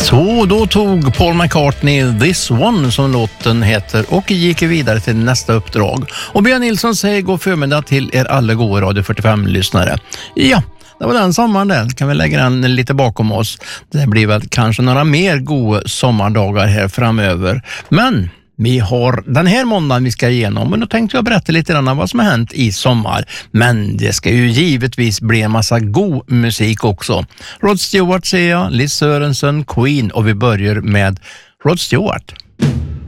Så då tog Paul McCartney This One som låten heter och gick vidare till nästa uppdrag. Och Björn Nilsson säger god förmiddag till er alla goda Radio 45-lyssnare. Ja, det var den sommaren där. Kan vi lägga den lite bakom oss. Det blir väl kanske några mer goda sommardagar här framöver. Men vi har den här måndagen vi ska igenom, men då tänkte jag berätta lite grann om vad som har hänt i sommar. Men det ska ju givetvis bli en massa god musik också. Rod Stewart ser jag, Liz Sørensen, Queen, och vi börjar med Rod Stewart.